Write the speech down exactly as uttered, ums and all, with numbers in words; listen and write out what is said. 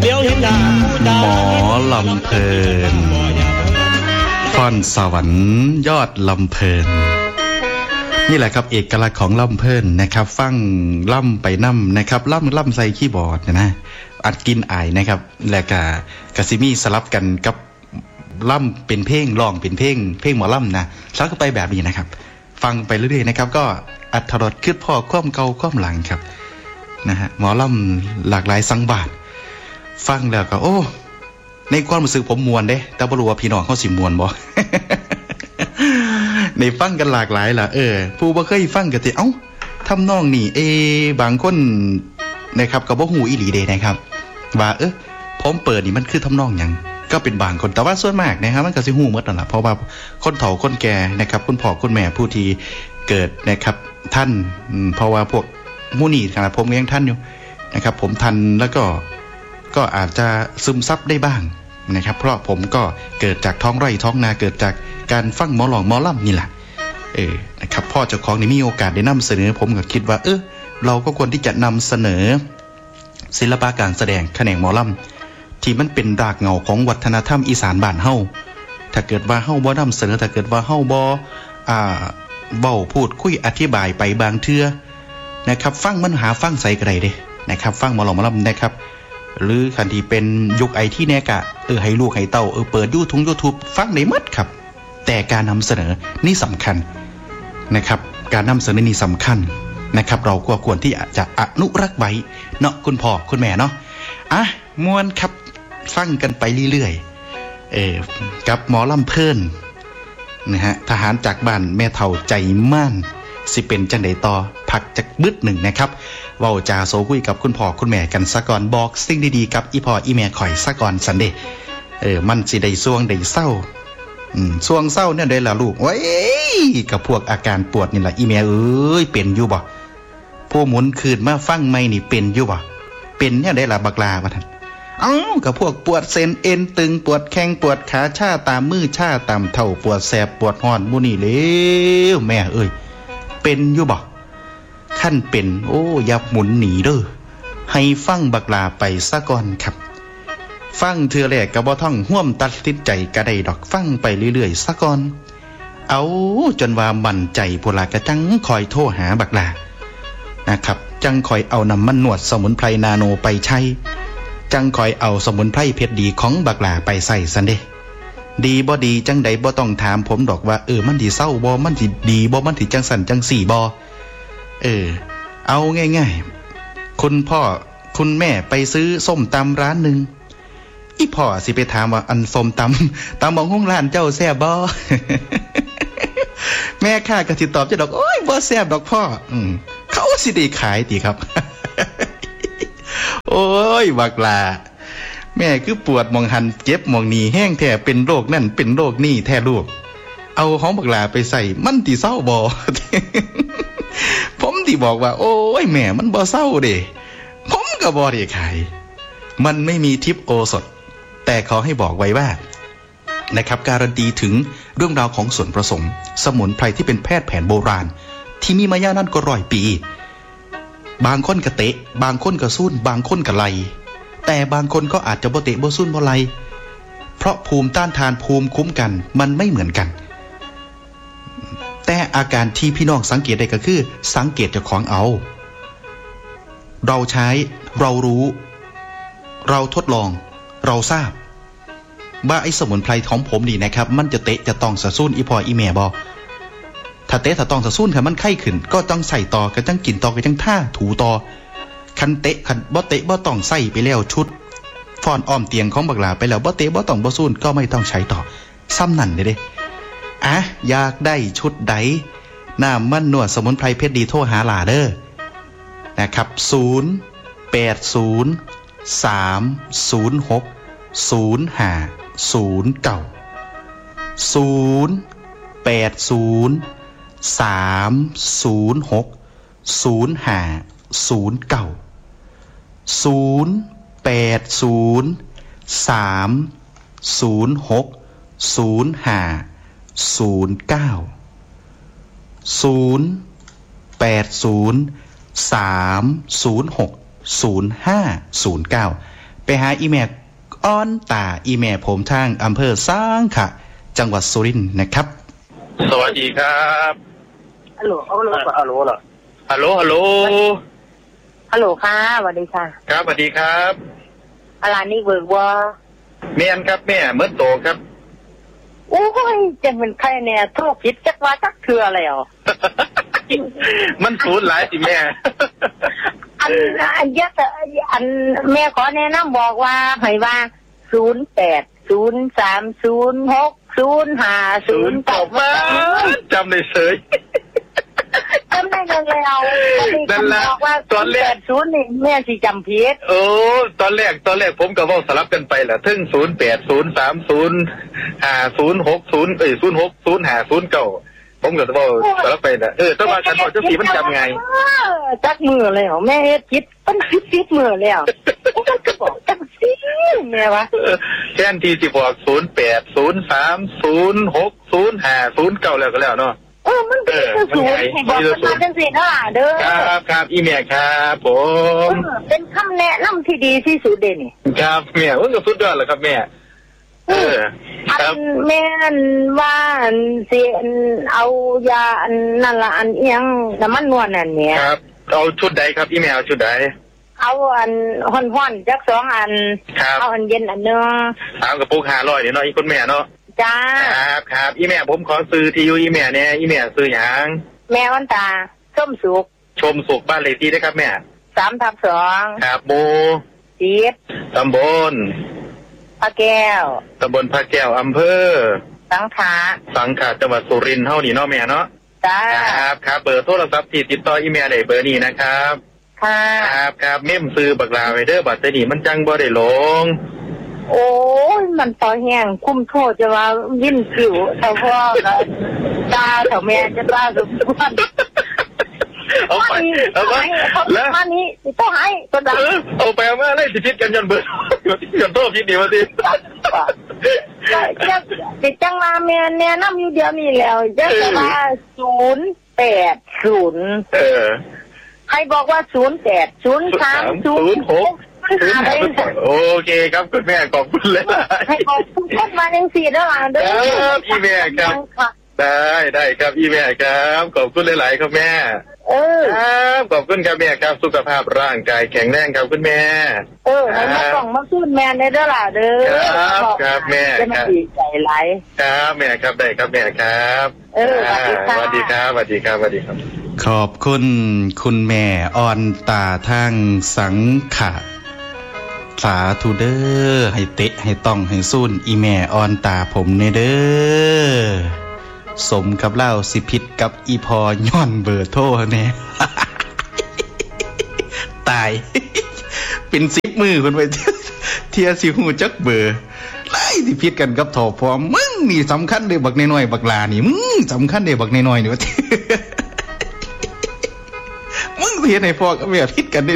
หมอลำเพลินพรสวรรค์ยอดลำเพลินนี่แหละครับเอกลักษณ์ของลำเพลินนะครับฟังล่ำไปน้ำนะครับล่ำล่ำใส่คีย์บอร์ดนะอัดกินอายนะครับและกะกะซิมี่สลับกันกับล่ำเป็นเพลงร้องเป็นเพลงเพลงหมอล่ำนะสลับกันไปแบบนี้นะครับฟังไปเรื่อยๆนะครับก็อัธรสคืดพ่อคว่ำเก่าคว่ำหลังครับนะฮะหมอล่ำหลากหลายสังบาทฟังแล้วก็โอ้ในความรู้สึกผมมวนเด้แต่บ่รู้ว่าพี่น้องเขาสิมวนบ่ ในฟังกันหลากหลายล่ะเออผู้บ่เคยฟังก็สิเอ้าทำนองนี่เอบางคนนะครับก็บ่ฮู้อีหลีเด้นะครับว่าเออผมเปิดนี่มันคือทำนองหยังก็เป็นบางคนแต่ว่าส่วนมากนะครับมันก็สิฮู้หมดนั่นล่ะเพราะว่าคนเฒ่าคนแก่นะครับคุณพ่อคุณแม่ผู้ที่เกิดนะครับท่านเพราะว่าพวกหมู่นี่ขนาดผมยังทันอยู่นะครับผมทันแล้วก็ก็อาจจะซึมซับได้บ้างนะครับเพราะผมก็เกิดจากท้องไร่ท้องนาเกิดจากการฟังหมอหลองหมอล่ำนี่แหละเออนะครับพ่อเจ้าของนี่มีโอกาสได้นำเสนอผมก็คิดว่าเออเราก็ควรที่จะนำเสนอศิลปะการแสดงแขนงหมอล่ำที่มันเป็นรากเหง้าของวัฒนธรรมอีสานบ้านเฮาถ้าเกิดว่าเฮาบ่นำเสนอถ้าเกิดว่าเฮาบ่อ่าเว้าพูดคุยอธิบายไปบางเทื่อนะครับฟังมันหาฟังใส่กระไรเด้นะครับฟังหมอหลองหมอล่ำนะครับหรือคันที่เป็นยุคไอที่แน่กะเออให้ลูกให้เต้าเออเปิดยูทูบยูทูบฟังได้หมดครับแต่การนำเสนอนี่สำคัญนะครับการนำเสนอนี่สำคัญนะครับเราก็ควรที่จะอนุรักษ์ไว้เนาะคุณพ่อคุณแม่เนาะอ่ะมวนครับฟังกันไปเรื่อยๆเออกับหมอลำเพลินนะฮะทหารจากบ้านแม่เฒ่าใจม่านสิเป็นจังไดต่อพักจากบึดหนึ่งนะครับเว้าจาโซคุยกับคุณพ่อคุณแม่กันซะก่อนบอกสิ่งดีๆกับอีพ่ออีแม่ข่อยซะก่อนสันเดเออมันสิได้ซ่วงได้เศร้าอืมซ่วงเศร้าเนี่ยได้ล่ะลูกโอ้ยกับพวกอาการปวดนี่ล่ะอีแม่เอ้ยเป็นอยู่บ่ผู้หมุนคืนมาฟังใหม่นี่เป็นอยู่บ่เป็นเนี่ยได้ล่ะบักลาว่าท่านเอ้ากับพวกปวดเส้นเอ็นตึงปวดแข้งปวดขาชาตามมือชาตามเท้าปวดแสบปวดฮ้อนมูนี่แล้วแม่เอ้ยเป็นอยู่บ่ขั้นเป็นโอ้อย่าหมุนหนีเด้อให้ฟังบักลาไปซะก่อนครับฟังเทื่อแรกก็บ่ท่องห่วมตัดสินใจก็ได้ดอกฟังไปเรื่อยๆซะก่อนเอาจนว่ามั่นใจพุ่นล่ะก็จังคอยโทรหาบักลานะครับจังคอยเอาน้ำมันนวดสมุนไพรนาโนไปใช้จังคอยเอาสมุนไพรเพชรดีของบักลาไปใส่ซันเด้ดีบ่ดีจังใดบ่ต้องถามผมดอกว่าเออมันสิเศร้าบ่มันสิดีบ่มันสิจังสั่นจังสี่บ่เออเอาง่ายๆคุณพ่อคุณแม่ไปซื้อส้มตำร้านหนึ่งอีพ่อสิไปถามว่าอันส้มตำตำบักหุ่งร้านเจ้าแซ่บบ่ แม่ข้าก็สิตอบจะดอกโอ้ยบ่แซ่บดอกพ่ออืมเขาสิได้ขายติครับ โอ้ยบักลาแม่คือปวดมองหันเจ็บมองนี่แห้งแท้เป็นโรคนั่นเป็นโรคนี่แท้ลูกเอาของบักลาไปใส่มันสิเศร้าบ่ ผมที่บอกว่าโอ้ยแม่มันบ่เศร้าเด้ผมก็บ่ได้ขายมันไม่มีทิปโอสดแต่ขอให้บอกไว้ว่านะครับการันตีถึงเรื่องราวของส่วนผสมสมุนไพรที่เป็นแพทย์แผนโบราณที่มีมายาวนานกว่าร้อยปีบางคนก็เตะบางคนก็สู้บางคนก็ไล่แต่บางคนก็อาจจะบ่เตะบ่สู้บ่ไล่เพราะภูมิต้านทานภูมิคุ้มกันมันไม่เหมือนกันแต่อาการที่พี่น้องสังเกตได้ก็คือสังเกตเจ้าของเอาเราใช้เรารู้เราทดลองเราทราบว่าไอ้สมุนไพรของผมนี่นะครับมันจะเตะจะต้องสะสู้อีพออีแม่บ่ถ้าเตะถ้าต้องสะสู้ค่ะมันไข้ขึ้นก็ต้องใส่ต่อก็ต้องกินต่อก็ต้องท่าถูต่อคันเตะคันบ่เตะบ่ต้องใส่ไปแล้วชุดฟ้อนอ้อมเตียงของบักหลาไปแล้วบ่เตะบ่ต้องบ่สู้ก็ไม่ต้องใช้ต่อซ้ำนั่นเด้เด้อ่ะอยากได้ชุดใดน้ำมันนวดสมุนไพรเพชรดีโทรหาหลาเด้อนะครับศูนย์ แปด ศูนย์ สาม ศูนย์ หก ศูนย์ ห้า ศูนย์ เก้า ศูนย์ แปด ศูนย์ สาม ศูนย์ หก ศูนย์ ห้า ศูนย์ เก้า ศูนย์ แปด ศูนย์ สาม ศูนย์ หก ศูนย์ ห้า ศูนย์ เก้า ศูนย์ แปด ศูนย์ สาม ศูนย์ หก ศูนย์ ห้า ศูนย์ เก้าไปหาอีแม่อ้อนตาอีแม่ผมทางอำเภอสร้างขะจังหวัดสุรินทร์นะครับสวัสดีครับฮัลโหลฮัลโหลฮัลโหลเหรอฮัลโหลฮัลโหลฮัลโหลค่ะสวัสดีค่ะครับสวัสดีครับอะไรนี่เบิกว่าแม่นครับแม่เมื่อโตครับโอ้ยจะเป็นใครเนี่ยโทษผิดจักว่าจักเถื่ออะไรอ่ะมันสูญหลายสิแม่อันอันยักษ์อันแม่ขอแนะนำบอกว่าให้ว่าศูนย์แปดศูนย์สามศูนย์หกศูนย์ห้าศูนย์ตบมาจำได้เฉยจำได้ยังเลยเอานั่นแหละตอนแรกศูนย์นี่แม่สิจำผิดโอ้ตอนแรกตอนแรกผมกับว่าสลับกันไปแหละถึงศูนย์แปดศูนย์สามศูนย์ห้าศูนย์หกศูนย์เอ้ยศูนย์หกศูนย์ห้าศูนย์เก้าผมก็จะบอกสลับไปนะเออต้องมากันบอกเจ้าสีมันจำไงจักมือเลยเหรอแม่คิดมันคิดคิดมือแล้วมันก็บอกจังสิแม่วะแค่นทีสิบอกศูนย์แปดศูนย์สามศูนย์หกศูนย์ห้าศูนย์เก้าแล้วก็แล้วเนาะเออมันเป็นศูนย์บอกมาจังสิเนาะเด้อครับครับอีเมลครับผมเป็นคำแนะนำที่ดีที่สุดเด่นครับแม่ว่าจะสุดยอดเลยครับแม่เอออันแม่ว่าเสียเอายาอันนั่นละอันเอียงน้ำมันนวลนั่นเนี่ยครับเอาชุดใดครับอีเมลชุดใดเอาอันห่อนๆจักสองอันเอาอันเย็นอันเนื้อสามกระปุกห้าร้อยเนี่ยเนาะอีคุณแม่เนาะจ้าครับครับอีแม่ผมขอซื้อที่อยู่อีแม่เนี่ยอีแม่ซื้ออย่างแม่วันตาส้มสุกชมสุกบ้านเลขที่ได้ครับแม่สามทับสองครับโบจีบตำบลพระแก้วตำบลพระแก้วอำเภอสังขะสังขะจังหวัดสุรินทร์เท่านี้เนาะแม่เนาะจ้าครับครับเบอร์โทรศัพท์ที่ติดต่ออีเมลได้เบอร์นี้นะครับค่ะครับครับเม่มซื้อบักลาไว้เด้อบัตรนี้มันจังบ่ได้หลงโอ้ยมันต่อแห้งคุ้มโทษจะว่าวิ่นผิวแต่พ่อตาแต่แม่จะตาสุดวันเอาไปเอาไปแล้วมานี้ต้องให้ก็ได้เอาไปเอามาเลยสิพิษกันยันเบิดยันโทษพิษดีมาสิจะติดจังมาแม่แนะนำอยู่เดียวนี่แล้วจะมาศูนย์แปดศูนย์ใครบอกว่าศูนย์แปดศูนย์สามศูนย์หกโอเคครับคุณแม่ขอบคุณเลยให้ขอบคุณท่านมาหนึ่งสี่ด้วยล่ะเด้ออีแม่ครับได้ได้ครับอีแม่ครับขอบคุณหลายๆครับแม่เออครับขอบคุณครับแม่ครับสุขภาพร่างกายแข็งแรงครับคุณแม่เออให้มาส่งมาสู้แม่ได้ด้วยล่ะเด้อครับครับแม่ครับดีใจหลายครับแม่ครับได้ครับแม่ครับเออสวัสดีครับสวัสดีครับสวัสดีครับขอบคุณคุณแม่อ่อนตาทางสังขะสาธุเด้อให้เตะให้ต้องให้สู้อีแม่อ่อนตาผมเนเด้อสมกับเล่าสิพิษกับอีพอย่อนเบอร์โทรเนี่ยตายเป็นสิบมือคนไปเทียสิหูจักเบอร์ไล่สิพิษกันกับถอพอมึงนี่สำคัญเด้บักน้อยๆบักลานี่มึงสำคัญเด้บักน้อยๆนี่ว่ามึงเทียในพอกับแม่พิษกัน